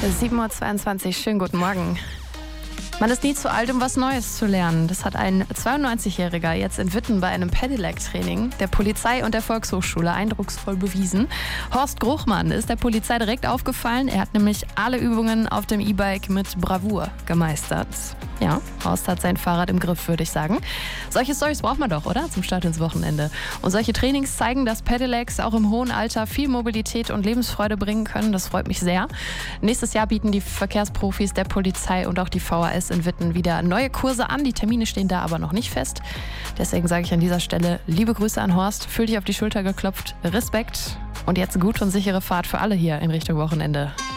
7:22 Uhr, schönen guten Morgen. Man ist nie zu alt, um was Neues zu lernen. Das hat ein 92-Jähriger jetzt in Witten bei einem Pedelec-Training der Polizei und der Volkshochschule eindrucksvoll bewiesen. Horst Gruchmann ist der Polizei direkt aufgefallen. Er hat nämlich alle Übungen auf dem E-Bike mit Bravour gemeistert. Ja, Horst hat sein Fahrrad im Griff, würde ich sagen. Solche Storys braucht man doch, oder? Zum Start ins Wochenende. Und solche Trainings zeigen, dass Pedelecs auch im hohen Alter viel Mobilität und Lebensfreude bringen können. Das freut mich sehr. Nächstes Jahr bieten die Verkehrsprofis der Polizei und auch die VHS in Witten wieder neue Kurse an. Die Termine stehen da aber noch nicht fest. Deswegen sage ich an dieser Stelle liebe Grüße an Horst. Fühl dich auf die Schulter geklopft. Respekt. Und jetzt gute und sichere Fahrt für alle hier in Richtung Wochenende.